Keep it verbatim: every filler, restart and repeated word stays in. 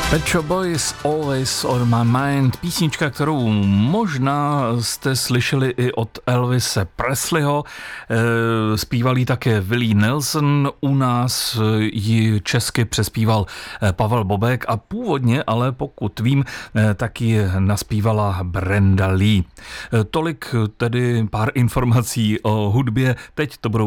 Pet Shop Boys, Always on my mind, písnička, kterou možná jste slyšeli i od Elvise Presleyho, e, zpíval ji také Willie Nelson, u nás ji česky přespíval Pavel Bobek a původně, ale pokud vím, tak ji naspívala Brenda Lee. Tolik tedy pár informací o hudbě, teď to budou